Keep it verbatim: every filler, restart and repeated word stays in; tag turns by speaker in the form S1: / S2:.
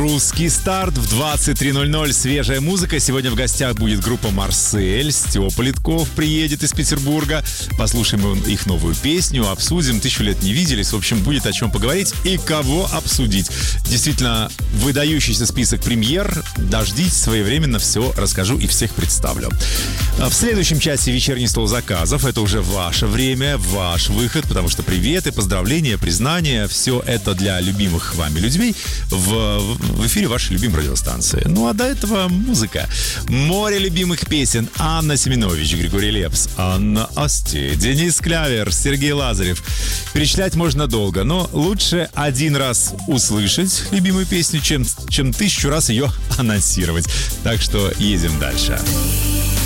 S1: Русский старт в двадцать три ноль ноль. Свежая музыка. Сегодня в гостях будет группа «Марсель». Степа Литков приедет из Петербурга. Послушаем их новую песню, обсудим. Тысячу лет не виделись. В общем, будет о чем поговорить и кого обсудить. Действительно, выдающийся список премьер. Дождитесь, своевременно все расскажу и всех представлю. В следующем часе вечерний стол заказов. Это уже ваше время, ваш выход, потому что приветы, поздравления, признания, все это для любимых вами людей в, в эфире вашей любимой радиостанции. Ну а до этого музыка. Море любимых песен. Анна Семенович, Григорий Лепс, Анна Асти, Денис Клявер, Сергей Лазарев. Перечислять можно долго, но лучше один раз услышать любимую песню, чем, чем тысячу раз ее анонсировать. Так что едем дальше.